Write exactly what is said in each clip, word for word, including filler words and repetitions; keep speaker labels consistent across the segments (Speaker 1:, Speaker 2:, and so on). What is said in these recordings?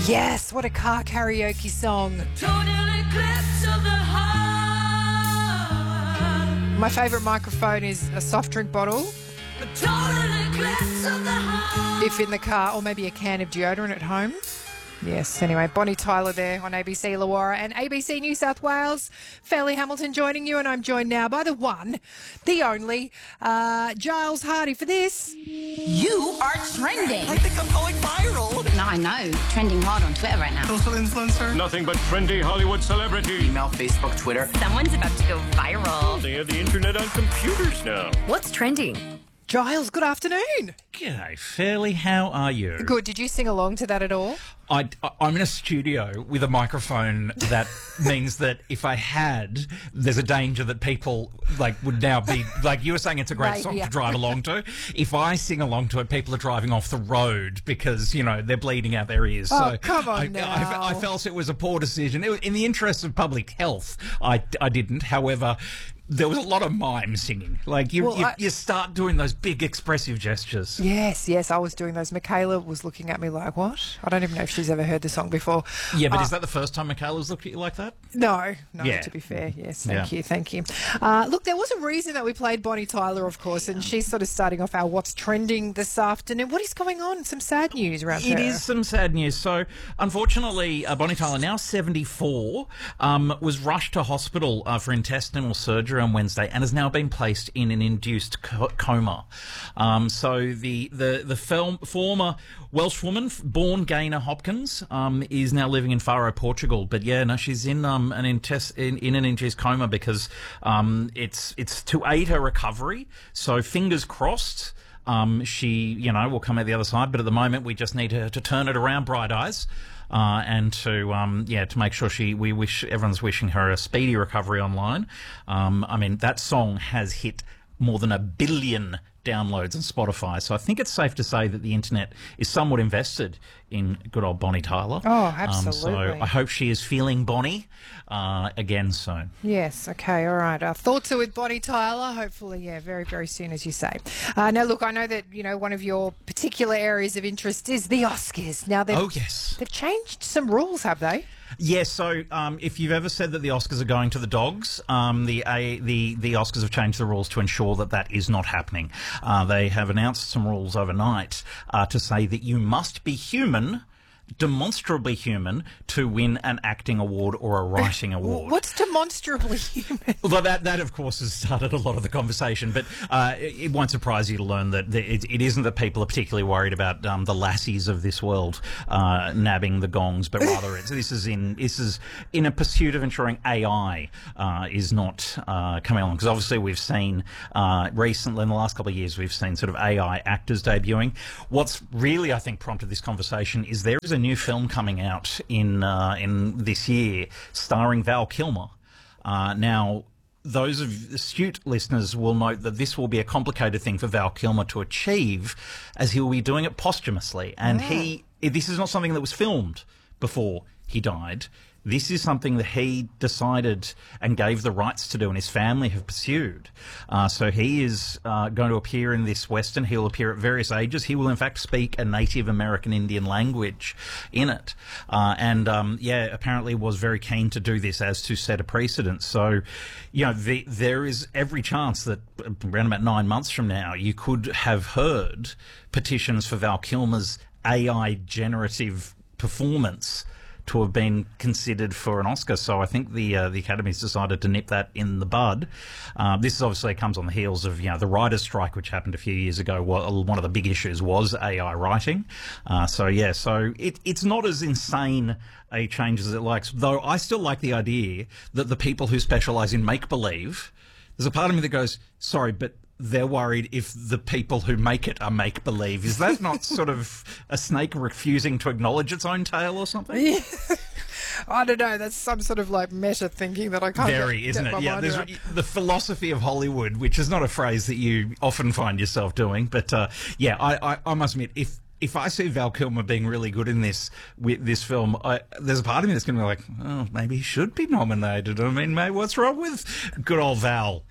Speaker 1: Yes, what a car karaoke song.
Speaker 2: Total eclipse of the heart.
Speaker 1: My favourite microphone is a soft drink bottle,
Speaker 2: A total eclipse of the heart.
Speaker 1: if in the car, or maybe a can of deodorant at home. Yes, anyway, Bonnie Tyler there on A B C Illawarra and A B C New South Wales. Fairleigh Hamilton joining you, and I'm joined now by the one, the only, uh, Giles Hardy for this.
Speaker 3: You are trending.
Speaker 4: I think I'm going viral.
Speaker 3: No, I know. Trending hard on Twitter right now.
Speaker 4: Social influencer.
Speaker 5: Nothing but trendy Hollywood celebrity.
Speaker 4: Email, Facebook, Twitter.
Speaker 3: Someone's about to go viral.
Speaker 5: They have the internet on computers now.
Speaker 6: What's trending?
Speaker 1: Giles, good afternoon.
Speaker 7: G'day, Fairleigh. How are you?
Speaker 1: Good. Did you sing along to that at all?
Speaker 7: I, I'm in a studio with a microphone that means that if I had, there's a danger that people like would now be like you were saying. It's a great
Speaker 1: Right,
Speaker 7: song
Speaker 1: yeah.
Speaker 7: to drive along to. If I sing along to it, people are driving off the road because you know they're bleeding out their ears.
Speaker 1: Oh,
Speaker 7: so
Speaker 1: come on
Speaker 7: I,
Speaker 1: now.
Speaker 7: I, I felt it was a poor decision. It was, in the interest of public health, I, I didn't. However, there was a lot of mime singing. Like you,
Speaker 1: Well,
Speaker 7: you,
Speaker 1: I-
Speaker 7: you start doing those big expressive gestures.
Speaker 1: Yes, yes, I was doing those. Michaela was looking at me like, what? I don't even know if she's ever heard the song before.
Speaker 7: Yeah, but
Speaker 1: Uh,
Speaker 7: is that the first time Michaela's looked at you like that?
Speaker 1: No, no,
Speaker 7: Yeah.
Speaker 1: to be fair, yes, thank
Speaker 7: Yeah.
Speaker 1: you, thank you. Uh, look, there was a reason that we played Bonnie Tyler, of course, and she's sort of starting off our What's Trending this afternoon. What is going on? Some sad news around
Speaker 7: It
Speaker 1: her.
Speaker 7: is some sad news. So, unfortunately, uh, Bonnie Tyler, now seventy-four, um, was rushed to hospital uh, for intestinal surgery on Wednesday and has now been placed in an induced co- coma. Um, so, the the the film, former Welsh woman, f- born Gaynor Hopkins, um, is now living in Faro, Portugal. But yeah, no, she's in um, an intest- in, in an induced coma because um, it's it's to aid her recovery. So, fingers crossed. Um, she, you know, will come out the other side, but at the moment we just need her to turn it around, bright eyes, uh, and to, um, yeah, to make sure she, we wish, everyone's wishing her a speedy recovery online. Um, I mean, that song has hit more than a billion downloads on Spotify, so I think it's safe to say that the internet is somewhat invested in good old Bonnie Tyler.
Speaker 1: Oh,
Speaker 7: Um,
Speaker 1: absolutely.
Speaker 7: so I hope she is feeling Bonnie uh, again soon.
Speaker 1: Yes, okay, all right. Our thoughts are with Bonnie Tyler, hopefully, yeah, very, very soon, as you say. Uh, now, look, I know that, you know, one of your particular areas of interest is the Oscars. Now, they've,
Speaker 7: Oh, yes.
Speaker 1: they've changed some rules, have they?
Speaker 7: Yes, so um, if you've ever said that the Oscars are going to the dogs, um, the, a, the the Oscars have changed the rules to ensure that that is not happening. Uh, they have announced some rules overnight uh, to say that you must be human, demonstrably human, to win an acting award or a writing award.
Speaker 1: What's demonstrably human?
Speaker 7: Well, that, that, of course, has started a lot of the conversation, but uh, it, it won't surprise you to learn that the, it, it isn't that people are particularly worried about um, the lassies of this world uh, nabbing the gongs, but rather it's, this is in this is in a pursuit of ensuring A I uh, is not uh, coming along. Because obviously we've seen uh, recently, in the last couple of years, we've seen sort of A I actors debuting. What's really, I think, prompted this conversation is there is a new film coming out in uh, in this year starring Val Kilmer. Uh, now, those of astute listeners will note that this will be a complicated thing for Val Kilmer to achieve, as he will be doing it posthumously. And he, this is not something that was filmed before he died. This is something that he decided and gave the rights to do, and his family have pursued. Uh, so he is uh, going to appear in this Western. He'll appear at various ages. He will, in fact, speak a Native American Indian language in it. Uh, and, um, yeah, apparently was very keen to do this as to set a precedent. So, you know, the, there is every chance that around about nine months from now, you could have heard petitions for Val Kilmer's A I generative performance to have been considered for an Oscar. So I think the uh, the Academy's decided to nip that in the bud. Uh, this obviously comes on the heels of, you know, the writers' strike, which happened a few years ago. Well, one of the big issues was A I writing. Uh, so yeah, so it, it's not as insane a change as it likes, though I still like the idea that the people who specialise in make-believe, there's a part of me that goes, sorry, but they're worried if the people who make it are make-believe. Is that not sort of a snake refusing to acknowledge its own tail or something?
Speaker 1: Yeah. I don't know. That's some sort of like meta thinking that I can't
Speaker 7: Very,
Speaker 1: get,
Speaker 7: isn't
Speaker 1: get
Speaker 7: it?
Speaker 1: my
Speaker 7: Yeah,
Speaker 1: mind
Speaker 7: there's
Speaker 1: around.
Speaker 7: the philosophy of Hollywood, which is not a phrase that you often find yourself doing. But uh, yeah, I, I, I must admit, if if I see Val Kilmer being really good in this with this film, I, there's a part of me that's going to be like, oh, maybe he should be nominated. I mean, mate, what's wrong with good old Val? Well,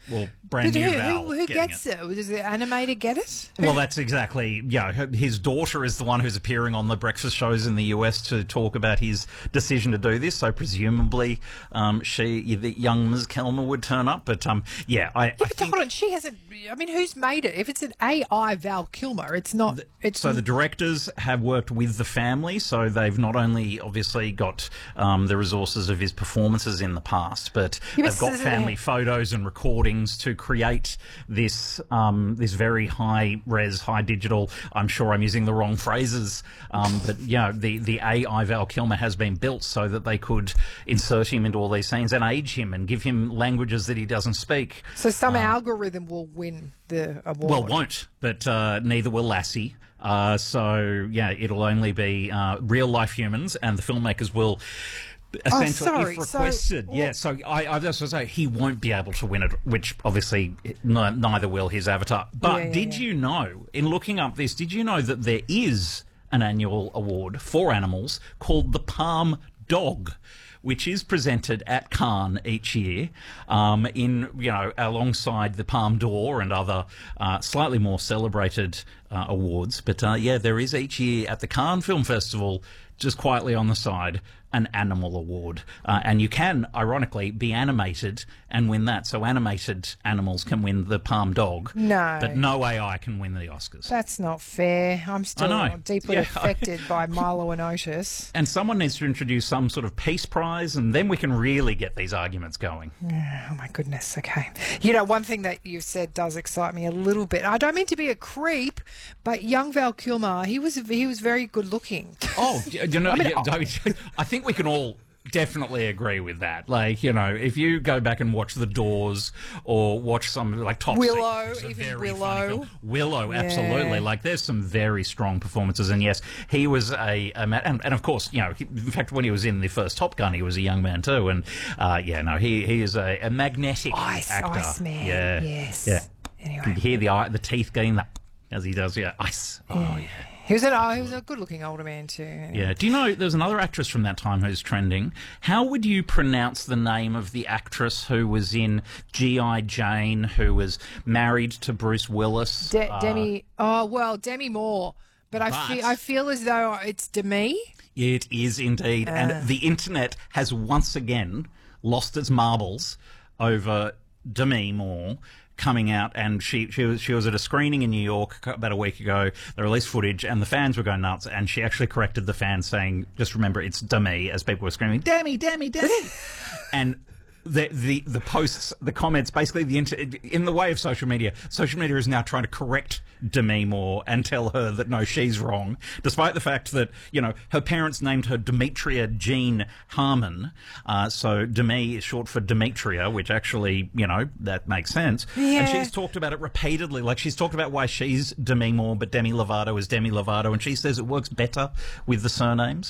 Speaker 7: brand
Speaker 1: But
Speaker 7: new
Speaker 1: who,
Speaker 7: Val.
Speaker 1: who, who
Speaker 7: getting
Speaker 1: gets it? Does the animator get it?
Speaker 7: Well, that's exactly, yeah. her- His daughter is the one who's appearing on the breakfast shows in the U S to talk about his decision to do this. So presumably, um, she, the young Miz Kelmer would turn up. But um, yeah, I,
Speaker 1: Yeah,
Speaker 7: I
Speaker 1: but
Speaker 7: think.
Speaker 1: hold on, she hasn't. I mean, who's made it? If it's an A I Val Kilmer, it's not. It's
Speaker 7: So the directors have worked with the family, so they've not only obviously got um, the resources of his performances in the past, but
Speaker 1: Yeah, but
Speaker 7: they've got
Speaker 1: so-
Speaker 7: family photos and recordings to create this um, this very high res, high digital. I'm sure I'm using the wrong phrases, um, but you know, the the A I Val Kilmer has been built so that they could insert him into all these scenes and age him and give him languages that he doesn't speak.
Speaker 1: so some algorithm will win the award.
Speaker 7: Well, won't, but uh, neither will Lassie. Uh, so, yeah, it'll only be uh, real life humans, and the filmmakers will essentially,
Speaker 1: sorry,
Speaker 7: if
Speaker 1: so-
Speaker 7: requested, yeah. So I, I was going to say he won't be able to win it, which obviously n- neither will his avatar. But
Speaker 1: Yeah, yeah,
Speaker 7: did
Speaker 1: yeah.
Speaker 7: you know, in looking up this, did you know that there is an annual award for animals called the Palm Dog, which is presented at Cannes each year, um, in you know alongside the Palme d'Or and other uh, slightly more celebrated uh, awards. But uh, yeah, there is each year at the Cannes Film Festival, just quietly on the side, an animal award, uh, and you can, ironically, be animated and win that. So animated animals can win the Palm Dog,
Speaker 1: No.
Speaker 7: but no A I can win the Oscars.
Speaker 1: That's not fair. I'm still
Speaker 7: know.
Speaker 1: deeply
Speaker 7: Yeah.
Speaker 1: affected by Milo and Otis.
Speaker 7: And someone needs to introduce some sort of peace prize, and then we can really get these arguments going.
Speaker 1: Oh my goodness. Okay. You know, one thing that you've said does excite me a little bit. I don't mean to be a creep, but young Val Kilmer, he was he was very good looking.
Speaker 7: Oh, you know,
Speaker 1: I mean,
Speaker 7: yeah, don't- I think we can all definitely agree with that. Like, you know, if you go back and watch The Doors or watch some like Top
Speaker 1: Willow,
Speaker 7: Secret, which is a
Speaker 1: even
Speaker 7: very funny
Speaker 1: Willow.
Speaker 7: film. Willow,
Speaker 1: Yeah.
Speaker 7: absolutely. Like, there's some very strong performances, and yes, he was a, a ma- and, and of course, you know, he, in fact, when he was in the first Top Gun, he was a young man too, and uh, yeah, no, he he is a, a magnetic
Speaker 1: Ice,
Speaker 7: actor.
Speaker 1: Ice Man.
Speaker 7: Yeah,
Speaker 1: Yes.
Speaker 7: yeah.
Speaker 1: Anyway.
Speaker 7: You can hear the eye, the teeth going that as he does. Yeah, ice. Oh yeah.
Speaker 1: He was an oh, he was a good looking older man too.
Speaker 7: Yeah. Do you know there's another actress from that time who's trending? How would you pronounce the name of the actress who was in G I. Jane, who was married to Bruce Willis?
Speaker 1: De-
Speaker 7: Uh,
Speaker 1: Demi. Oh well, Demi Moore. But I
Speaker 7: But-
Speaker 1: feel I feel as though it's Demi.
Speaker 7: It is indeed.
Speaker 1: Uh.
Speaker 7: And the internet has once again lost its marbles over Demi Moore coming out, and she she was she was at a screening in New York about a week ago. They released footage, and the fans were going nuts. And she actually corrected the fans, saying, "Just remember, it's Demi," as people were screaming, "Demi, Demi, Demi," and. The, the the posts, the comments, basically the inter- in the way of social media, social media is now trying to correct Demi Moore and tell her that no, she's wrong, despite the fact that, you know, her parents named her Demetria Jean Harmon. Uh, so Demi is short for Demetria, which actually, you know, that makes sense.
Speaker 1: Yeah.
Speaker 7: And she's talked about it repeatedly. Like, she's talked about why she's Demi Moore, but Demi Lovato is Demi Lovato, and she says it works better with the surnames.